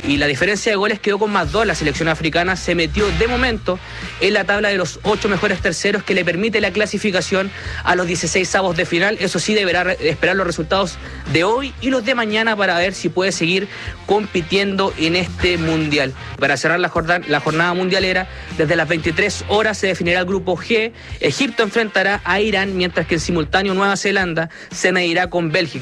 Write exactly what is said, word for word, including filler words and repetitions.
y la diferencia de goles quedó con más dos. La selección africana se metió de momento en la tabla de los ocho mejores terceros que le permite la clasificación a los dieciséis avos de final. Eso sí, deberá esperar los resultados de hoy y los de mañana para ver si puede seguir compitiendo en este mundial. Para cerrar la jornada, la jornada mundialera, desde las veintitrés horas se definirá el grupo G. Egipto enfrentará a Irán, mientras que en simultáneo Nueva Zelanda se medirá con Bélgica.